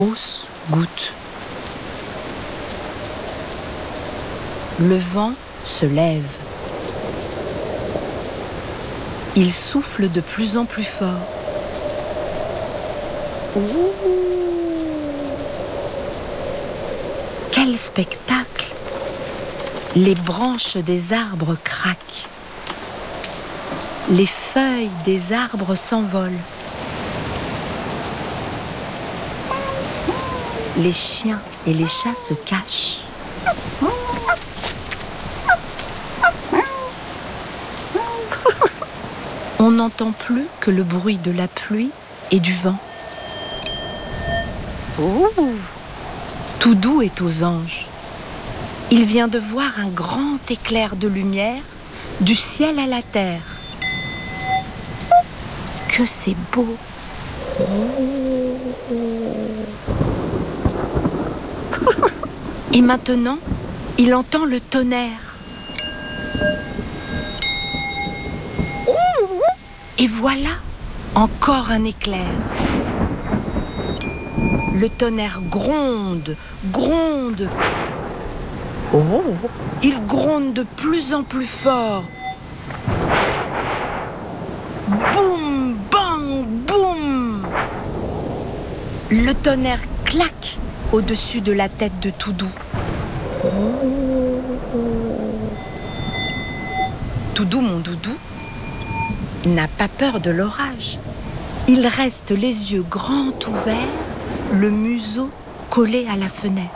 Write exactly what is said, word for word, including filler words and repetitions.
grosses gouttes. Le vent se lève. Il souffle de plus en plus fort. Ouh. Quel spectacle! Les branches des arbres craquent. Les feuilles des arbres s'envolent. Les chiens et les chats se cachent. On n'entend plus que le bruit de la pluie et du vent. Oh, Toudou est aux anges. Il vient de voir un grand éclair de lumière du ciel à la terre. Que c'est beau! Et maintenant, il entend le tonnerre. Et voilà, encore un éclair. Le tonnerre gronde, gronde. Oh, il gronde de plus en plus fort. Boum, bang, boum. Le tonnerre claque au-dessus de la tête de Toudou. Toudou, mon doudou, n'a pas peur de l'orage. Il reste les yeux grands ouverts, le museau collé à la fenêtre.